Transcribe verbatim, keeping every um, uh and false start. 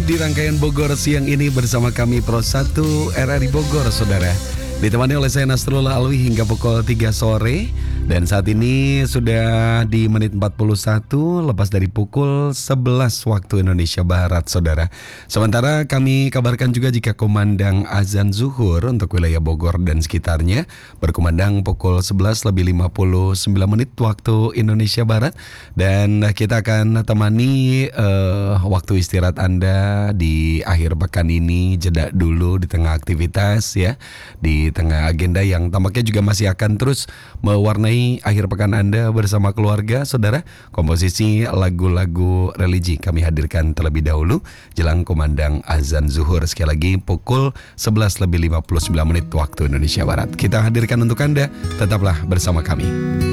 di rangkaian Bogor siang ini bersama kami Pro satu R R I Bogor, saudara. Ditemani oleh saya Nasrullah Alwi hingga pukul tiga sore. Dan saat ini sudah di menit empat puluh satu lepas dari pukul sebelas waktu Indonesia Barat, saudara. Sementara kami kabarkan juga jika kumandang azan zuhur untuk wilayah Bogor dan sekitarnya berkumandang pukul sebelas lebih lima puluh sembilan menit waktu Indonesia Barat. Dan kita akan temani uh, waktu istirahat Anda di akhir pekan ini, jeda dulu di tengah aktivitas ya, di tengah agenda yang tampaknya juga masih akan terus mewarnai akhir pekan Anda bersama keluarga, saudara. Komposisi lagu-lagu religi kami hadirkan terlebih dahulu jelang kumandang azan zuhur. Sekali lagi pukul sebelas lebih lima puluh sembilan menit waktu Indonesia Barat. Kita hadirkan untuk Anda, tetaplah bersama kami.